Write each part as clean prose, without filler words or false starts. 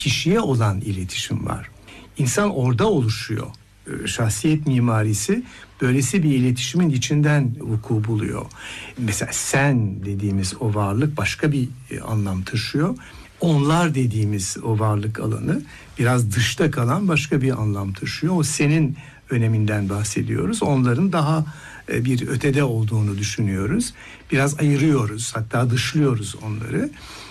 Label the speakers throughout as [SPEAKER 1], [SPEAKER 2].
[SPEAKER 1] kişiye olan iletişim var. İnsan orada oluşuyor. Şahsiyet mimarisi böylesi bir iletişimin içinden vuku buluyor. Mesela sen dediğimiz o varlık başka bir anlam taşıyor. Onlar dediğimiz o varlık alanı biraz dışta kalan başka bir anlam taşıyor. O senin öneminden bahsediyoruz. Onların daha bir ötede olduğunu düşünüyoruz. Biraz ayırıyoruz, hatta dışlıyoruz onları.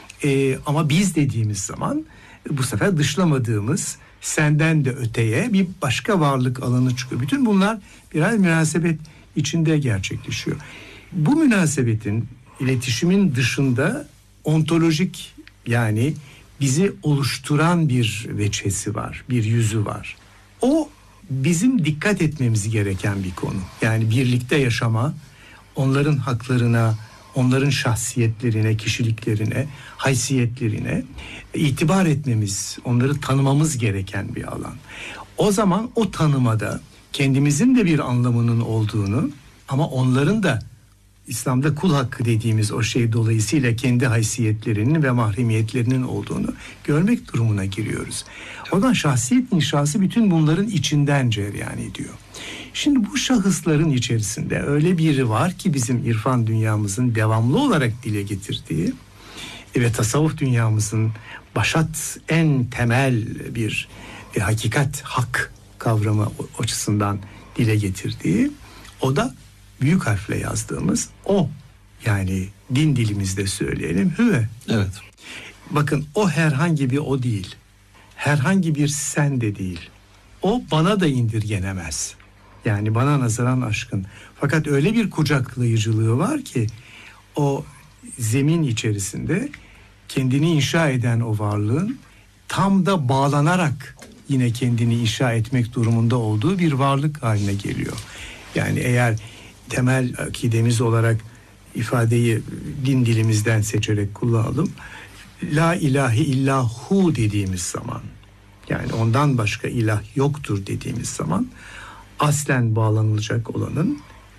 [SPEAKER 1] Ama biz dediğimiz zaman bu sefer dışlamadığımız, senden de öteye bir başka varlık alanı çıkıyor. Bütün bunlar biraz münasebet içinde gerçekleşiyor. Bu münasebetin, iletişimin dışında ontolojik, yani bizi oluşturan bir veçesi var, bir yüzü var. O bizim dikkat etmemiz gereken bir konu. Yani birlikte yaşama, onların haklarına, onların şahsiyetlerine, kişiliklerine, haysiyetlerine itibar etmemiz, onları tanımamız gereken bir alan. O zaman o tanımada kendimizin de bir anlamının olduğunu, ama onların da İslam'da kul hakkı dediğimiz o şey dolayısıyla kendi haysiyetlerinin ve mahremiyetlerinin olduğunu görmek durumuna giriyoruz. Oradan şahsiyet inşası bütün bunların içinden cereyan ediyor. Şimdi bu şahısların içerisinde öyle biri var ki bizim irfan dünyamızın devamlı olarak dile getirdiği ve tasavvuf dünyamızın başat en temel bir hakikat, hak kavramı açısından dile getirdiği, o da büyük harfle yazdığımız o, yani din dilimizde söyleyelim, hüve.
[SPEAKER 2] Evet.
[SPEAKER 1] Bakın, o herhangi bir o değil. Herhangi bir sen de değil. O bana da indirgenemez. Yani bana nazaran aşkın. Fakat öyle bir kucaklayıcılığı var ki o zemin içerisinde kendini inşa eden o varlığın tam da bağlanarak yine kendini inşa etmek durumunda olduğu bir varlık haline geliyor. Yani eğer temel akidemiz olarak ifadeyi din dilimizden seçerek kullanalım. La ilahe illahu dediğimiz zaman, yani ondan başka ilah yoktur dediğimiz zaman aslen bağlanılacak olanın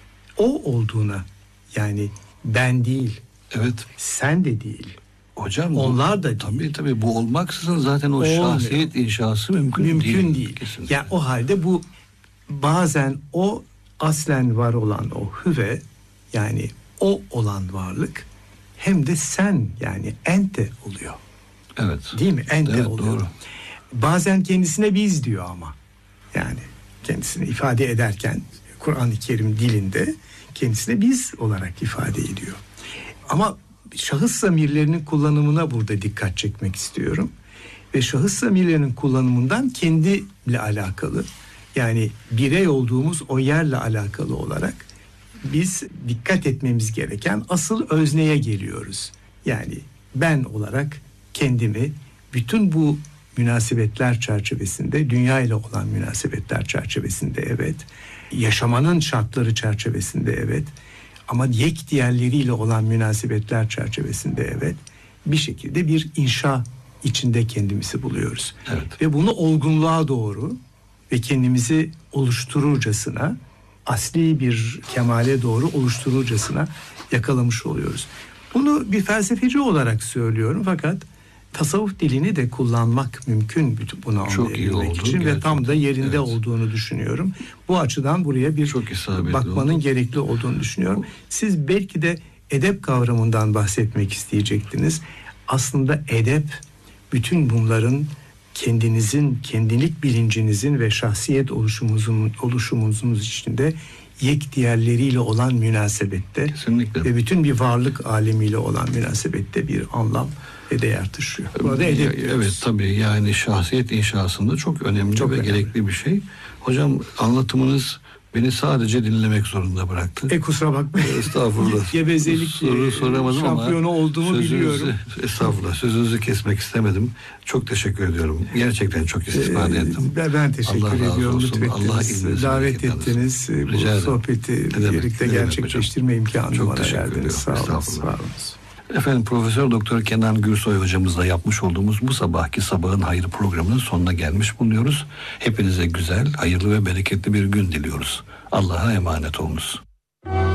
[SPEAKER 1] o olduğuna, yani ben değil,
[SPEAKER 2] evet,
[SPEAKER 1] sen de değil,
[SPEAKER 2] hocam,
[SPEAKER 1] onlar da değil.
[SPEAKER 2] Tabii bu olmaksızın zaten o şahsiyet inşası mümkün değil. Kesinlikle.
[SPEAKER 1] Yani o halde bu bazen o aslen var olan o hüve, yani o olan varlık hem de sen, yani ente oluyor.
[SPEAKER 2] Evet.
[SPEAKER 1] Değil mi? Ente
[SPEAKER 2] evet,
[SPEAKER 1] oluyor.
[SPEAKER 2] Doğru.
[SPEAKER 1] Bazen kendisine biz diyor ama. Yani kendisini ifade ederken Kur'an-ı Kerim dilinde kendisine biz olarak ifade ediyor. Ama şahıs zamirlerinin kullanımına burada dikkat çekmek istiyorum. Ve şahıs zamirlerinin kullanımından kendiyle alakalı, yani birey olduğumuz o yerle alakalı olarak biz dikkat etmemiz gereken asıl özneye geliyoruz. Yani ben olarak kendimi bütün bu münasebetler çerçevesinde, dünya ile olan münasebetler çerçevesinde evet, yaşamanın şartları çerçevesinde evet, ama yek diğerleriyle olan münasebetler çerçevesinde evet, bir şekilde bir inşa içinde kendimizi buluyoruz.
[SPEAKER 2] Evet.
[SPEAKER 1] Ve bunu olgunluğa doğru ve kendimizi oluştururcasına, asli bir kemale doğru oluştururcasına yakalamış oluyoruz. Bunu bir felsefeci olarak söylüyorum, fakat tasavvuf dilini de kullanmak mümkün bunu anlayabilmek için gerçekten. Ve tam da yerinde evet. olduğunu düşünüyorum. Bu açıdan buraya bir bakmanın gerekli olduğunu düşünüyorum. Siz belki de edep kavramından bahsetmek isteyecektiniz. Aslında edep bütün bunların kendinizin, kendilik bilincinizin ve şahsiyet oluşumunuzun içinde yek diğerleriyle olan münasebette
[SPEAKER 2] kesinlikle.
[SPEAKER 1] Ve bütün bir varlık alemiyle olan münasebette bir anlam ve değer taşıyor. Burada edep diyoruz.
[SPEAKER 2] Evet, tabii, yani şahsiyet inşasında çok önemli çok ve önemli. Gerekli bir şey. Hocam, anlatımınız beni sadece dinlemek zorunda bıraktı.
[SPEAKER 1] Kusura bakmayın.
[SPEAKER 2] Estağfurullah.
[SPEAKER 1] Gevezelik
[SPEAKER 2] soramadım
[SPEAKER 1] şampiyonu
[SPEAKER 2] ama
[SPEAKER 1] olduğumu biliyorum.
[SPEAKER 2] Estağfurullah. Sözünüzü kesmek istemedim. Çok teşekkür ediyorum. Gerçekten çok istifade ettim.
[SPEAKER 1] Ben teşekkür ediyorum.
[SPEAKER 2] Lütfettiniz.
[SPEAKER 1] Davet ettiniz. Bu sohbeti birlikte gerçekleştirme imkanı bana verdiniz. Sağ olun. Sağ olun.
[SPEAKER 2] Efendim, Profesör Doktor Kenan Gürsoy hocamızla yapmış olduğumuz bu sabahki Sabahın Hayrı programının sonuna gelmiş bulunuyoruz. Hepinize güzel, hayırlı ve bereketli bir gün diliyoruz. Allah'a emanet olunuz.